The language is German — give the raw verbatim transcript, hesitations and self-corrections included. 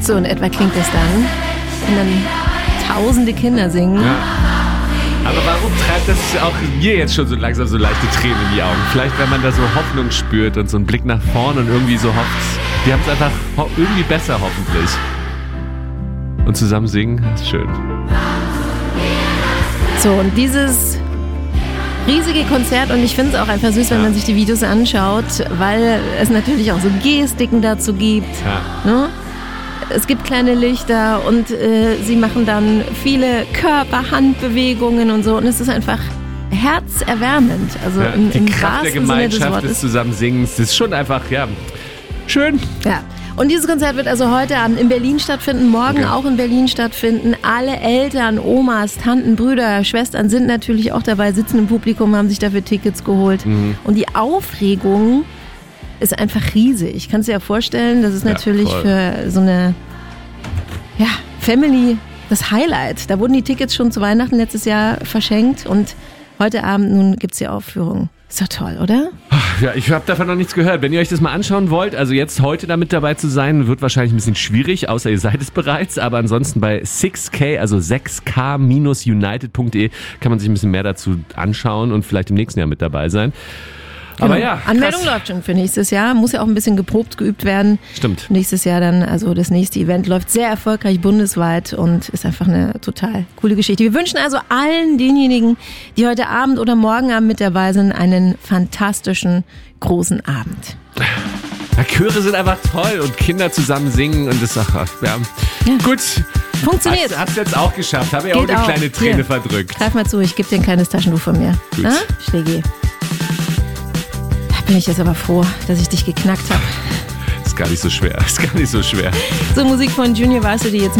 So in etwa klingt das dann, wenn dann tausende Kinder singen. Ja. Aber warum treibt das auch mir jetzt schon so langsam so leichte Tränen in die Augen? Vielleicht, wenn man da so Hoffnung spürt und so einen Blick nach vorne und irgendwie so hofft, die haben es einfach ho- irgendwie besser hoffentlich. Und zusammen singen, ist schön. So, und dieses riesige Konzert, und ich finde es auch einfach süß, wenn Ja. man sich die Videos anschaut, weil es natürlich auch so Gestiken dazu gibt. Ja. Ne? Es gibt kleine Lichter und äh, sie machen dann viele Körper-Handbewegungen und so, und es ist einfach herzerwärmend. Also Ja, im, die im Kraft der wahrsten Sinne des Gemeinschaft Wortes. des Zusammensingens, das ist schon einfach, ja, schön. Ja. Und dieses Konzert wird also heute Abend in Berlin stattfinden, morgen Okay. auch in Berlin stattfinden. Alle Eltern, Omas, Tanten, Brüder, Schwestern sind natürlich auch dabei, sitzen im Publikum, haben sich dafür Tickets geholt. Mhm. Und die Aufregung ist einfach riesig. Kannst du dir ja vorstellen, das ist Ja, natürlich voll. für so eine ja, Family das Highlight. Da wurden die Tickets schon zu Weihnachten letztes Jahr verschenkt und heute Abend nun gibt's die Aufführung. Ist doch toll, oder? Ja, ich habe davon noch nichts gehört. Wenn ihr euch das mal anschauen wollt, also jetzt heute damit dabei zu sein, wird wahrscheinlich ein bisschen schwierig, außer ihr seid es bereits. Aber ansonsten bei six K, also sechs K United Punkt de, kann man sich ein bisschen mehr dazu anschauen und vielleicht im nächsten Jahr mit dabei sein. Aber Genau. ja, Anmeldung krass. läuft schon für nächstes Jahr. Muss ja auch ein bisschen geprobt, geübt werden. Stimmt. Nächstes Jahr dann, also das nächste Event läuft sehr erfolgreich bundesweit und ist einfach eine total coole Geschichte. Wir wünschen also allen denjenigen, die heute Abend oder morgen Abend mit dabei sind, einen fantastischen großen Abend. Ja, Chöre sind einfach toll und Kinder zusammen singen und das ach, ja. Ja. Gut. Funktioniert. Hast, hast jetzt auch geschafft. Habe ich auch Geht eine auch. kleine Träne Hier. verdrückt. Greif mal zu, ich gebe dir ein kleines Taschentuch von mir. Gut. Na, Schlägi. Da bin ich jetzt aber froh, dass ich dich geknackt habe. Ist gar nicht so schwer. Ist gar nicht so schwer. So, Musik von Junior Varsity jetzt.